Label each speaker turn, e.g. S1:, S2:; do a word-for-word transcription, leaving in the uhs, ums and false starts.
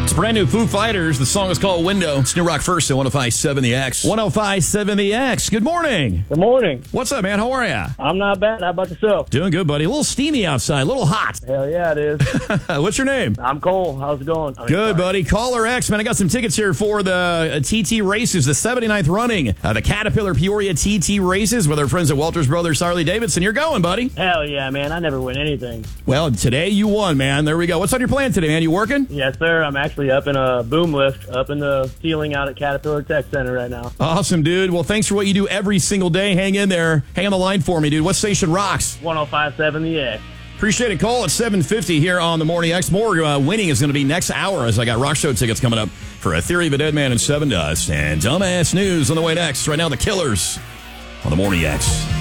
S1: It's brand new Foo Fighters. The song is called Window. It's New Rock First at one oh five point seven The X. one oh five point seven The X. Good morning.
S2: Good morning.
S1: What's up, man? How are you?
S2: I'm not bad. How about yourself?
S1: Doing good, buddy. A little steamy outside. A little hot.
S2: Hell yeah, it is.
S1: What's your name?
S2: I'm Cole. How's it going? I mean,
S1: Good,
S2: sorry.
S1: buddy. Caller X, man. I got some tickets here for the uh, T T races, the seventy-ninth running, uh, the Caterpillar Peoria T T races with our friends at Walters Brothers Harley Davidson. You're going, buddy.
S2: Hell yeah, man. I never win anything.
S1: Well, today you won, man. There we go. What's on your plan today, man? You working?
S2: Yes, sir. I'm actually up in a boom lift up in the ceiling out at Caterpillar Tech Center right now.
S1: Awesome, dude. Well, thanks for what you do every single day. Hang in there. Hang on the line for me, dude. What station rocks?
S2: one oh five point seven The X.
S1: Appreciate it, Cole. It's seven fifty here on the Morning X. More uh, winning is going to be next hour as I got rock show tickets coming up for A Theory of a Dead Man and Seven Dust. And Dumbass News on the way next. Right now, the Killers on the Morning X.